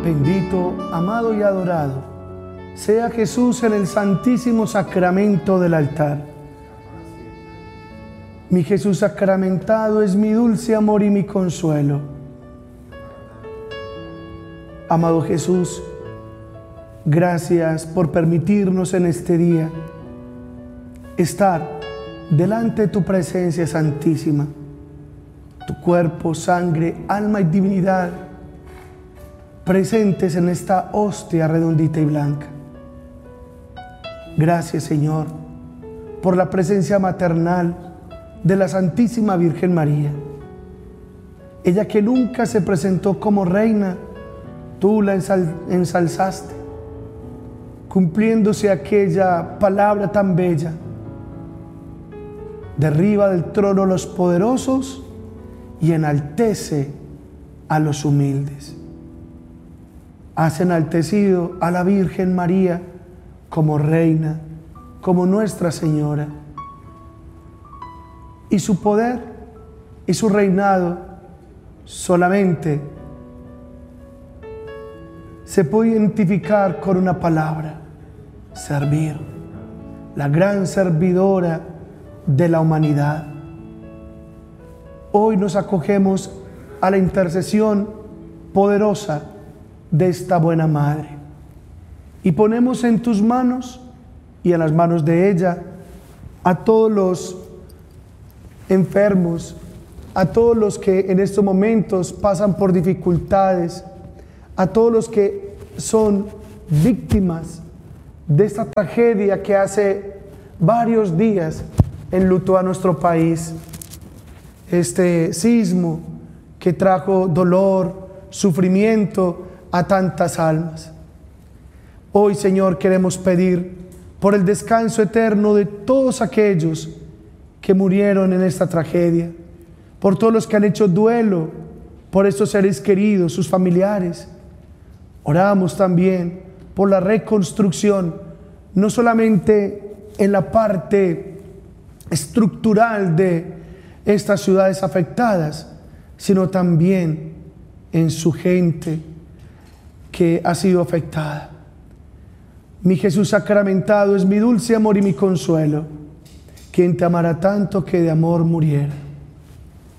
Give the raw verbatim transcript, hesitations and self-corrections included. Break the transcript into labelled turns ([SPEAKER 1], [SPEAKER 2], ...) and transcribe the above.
[SPEAKER 1] Bendito, amado y adorado sea Jesús en el santísimo sacramento del altar. Mi Jesús sacramentado es mi dulce amor y mi consuelo. Amado Jesús, gracias por permitirnos en este día estar delante de tu presencia santísima. Tu cuerpo, sangre, alma y divinidad presentes en esta hostia redondita y blanca. Gracias, Señor, por la presencia maternal de la Santísima Virgen María. Ella que nunca se presentó como reina, tú la ensal- ensalzaste, cumpliéndose aquella palabra tan bella: derriba del trono a los poderosos y enaltece a los humildes. Has enaltecido a la Virgen María como reina, como Nuestra Señora. Y su poder y su reinado solamente se puede identificar con una palabra: servir. La gran servidora de la humanidad. Hoy nos acogemos a la intercesión poderosa de esta buena Madre y ponemos en tus manos y en las manos de ella a todos los enfermos, a todos los que en estos momentos pasan por dificultades, a todos los que son víctimas de esta tragedia que hace varios días enlutó a nuestro país. Este sismo que trajo dolor, sufrimiento a tantas almas. Hoy, Señor, queremos pedir por el descanso eterno de todos aquellos que murieron en esta tragedia, por todos los que han hecho duelo por estos seres queridos, sus familiares. Oramos también por la reconstrucción, no solamente en la parte estructural de estas ciudades afectadas, sino también en su gente que ha sido afectada. Mi Jesús sacramentado es mi dulce amor y mi consuelo, quien te amará tanto que de amor muriera.